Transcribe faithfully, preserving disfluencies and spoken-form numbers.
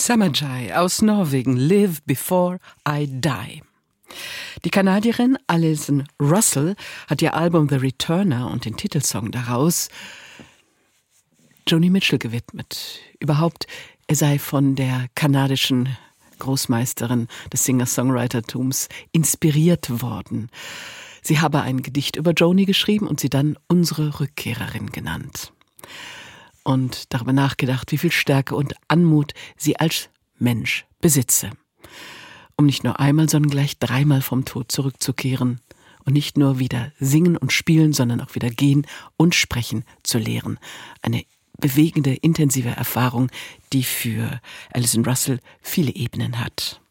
Samajai aus Norwegen, Live Before I Die. Die Kanadierin Alison Russell hat ihr Album The Returner und den Titelsong daraus Joni Mitchell gewidmet. Überhaupt, er sei von der kanadischen Großmeisterin des Singer-Songwriter-Tums inspiriert worden. Sie habe ein Gedicht über Joni geschrieben und sie dann unsere Rückkehrerin genannt. Und darüber nachgedacht, wie viel Stärke und Anmut sie als Mensch besitze. Um nicht nur einmal, sondern gleich dreimal vom Tod zurückzukehren und nicht nur wieder singen und spielen, sondern auch wieder gehen und sprechen zu lehren. Eine bewegende, intensive Erfahrung, die für Alison Russell viele Ebenen hat.